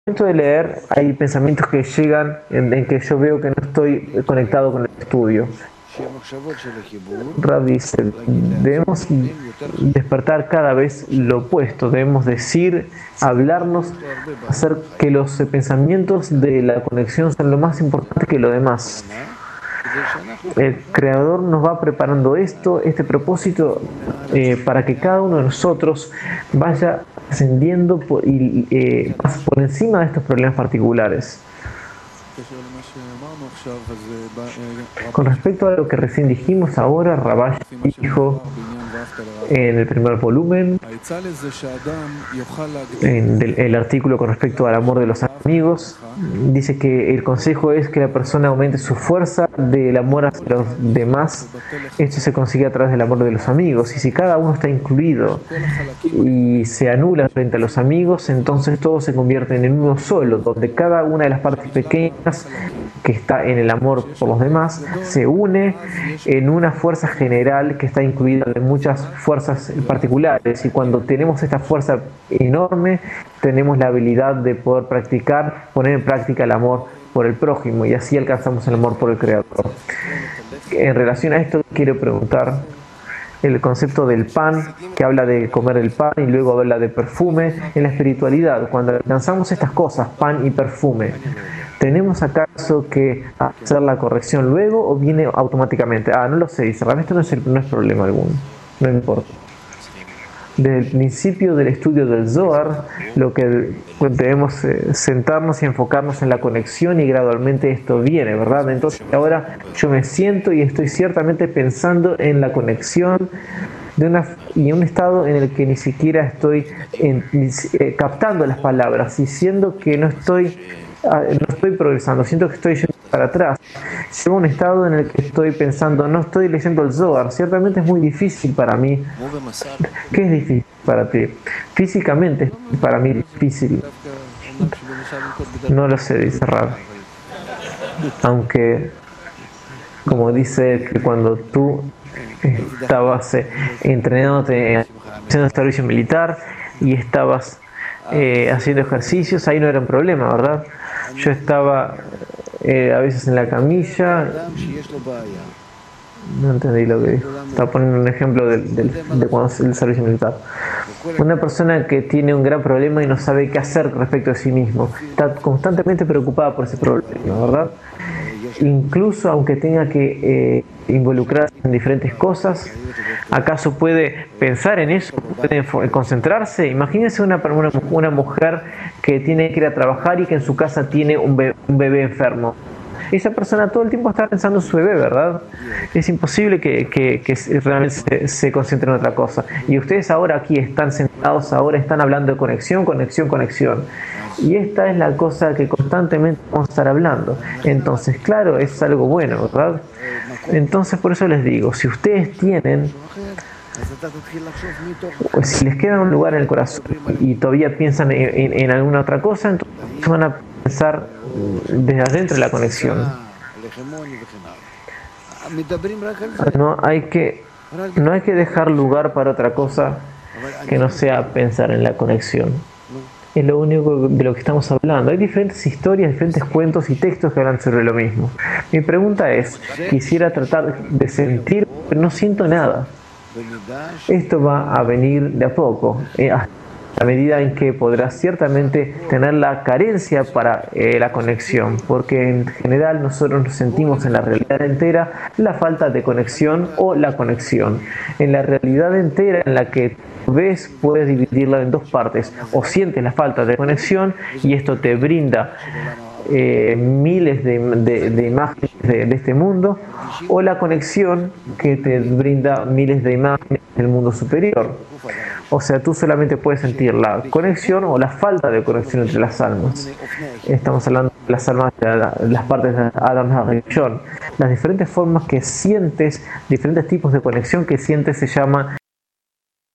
momento de leer hay pensamientos que llegan en que yo veo que no estoy conectado con el estudio. Rab dice, debemos despertar cada vez lo opuesto, debemos decir, hablarnos, hacer que los pensamientos de la conexión son lo más importante que lo demás. El Creador nos va preparando este propósito para que cada uno de nosotros vaya ascendiendo por encima de estos problemas particulares. Con respecto a lo que recién dijimos ahora, Rabash dijo en el primer volumen, en el artículo con respecto al amor de los amigos, dice que el consejo es que la persona aumente su fuerza del amor hacia los demás. Esto se consigue a través del amor de los amigos, y si cada uno está incluido y se anula frente a los amigos, entonces todos se convierten en uno solo, donde cada una de las partes pequeñas que está en el amor por los demás se une en una fuerza general que está incluida en muchas fuerzas particulares, y cuando tenemos esta fuerza enorme tenemos la habilidad de poder poner en práctica el amor por el prójimo, y así alcanzamos el amor por el Creador. En relación a esto quiero preguntar el concepto del pan, que habla de comer el pan y luego habla de perfume. En la espiritualidad, cuando alcanzamos estas cosas, pan y perfume, ¿tenemos acaso que hacer la corrección luego o viene automáticamente? No lo sé, dice, realmente no es problema alguno, no importa. Desde el principio del estudio del Zohar, lo que debemos sentarnos y enfocarnos en la conexión, y gradualmente esto viene, ¿verdad? Entonces ahora yo me siento y estoy ciertamente pensando en la conexión y en un estado en el que ni siquiera estoy captando las palabras, y siendo que no estoy progresando, siento que estoy yendo para atrás. Llevo un estado en el que estoy pensando, no estoy leyendo el Zohar. Ciertamente es muy difícil para mí. ¿Qué es difícil para ti? Físicamente es para mí difícil. No lo sé, dice Rab. Aunque, como dice, que cuando tú estabas entrenándote, haciendo servicio militar y estabas haciendo ejercicios, ahí no era un problema, ¿verdad? Yo estaba a veces en la camilla. No entendí lo que dijo. Estaba poniendo un ejemplo de cuando es el servicio militar. Una persona que tiene un gran problema y no sabe qué hacer respecto a sí mismo, está constantemente preocupada por ese problema, ¿verdad? Incluso aunque tenga que involucrarse en diferentes cosas, ¿acaso puede pensar en eso? ¿Puede concentrarse? Imagínense una mujer que tiene que ir a trabajar y que en su casa tiene un bebé enfermo. Esa persona todo el tiempo está pensando en su bebé, ¿verdad? Es imposible que realmente se concentre en otra cosa. Y ustedes ahora aquí están sentados, ahora están hablando de conexión, conexión, conexión. Y esta es la cosa que constantemente vamos a estar hablando. Entonces, claro, es algo bueno, ¿verdad? Entonces, por eso les digo, si ustedes tienen, si les queda un lugar en el corazón y todavía piensan en alguna otra cosa, entonces van a pensar desde adentro de la conexión. No hay que dejar lugar para otra cosa que no sea pensar en la conexión. Es lo único de lo que estamos hablando. Hay diferentes historias, diferentes cuentos y textos que hablan sobre lo mismo. Mi pregunta es, quisiera tratar de sentir, pero no siento nada. Esto va a venir de a poco, a medida en que podrás ciertamente tener la carencia para la conexión, porque en general nosotros nos sentimos en la realidad entera la falta de conexión o la conexión. En la realidad entera en la que ves, puedes dividirla en dos partes: o sientes la falta de conexión y esto te brinda miles de imágenes de este mundo, o la conexión que te brinda miles de imágenes del mundo superior. O sea, tú solamente puedes sentir la conexión o la falta de conexión entre las almas. Estamos hablando de las almas, de las partes de Adam Harishon. Las diferentes formas que sientes, diferentes tipos de conexión que sientes se llama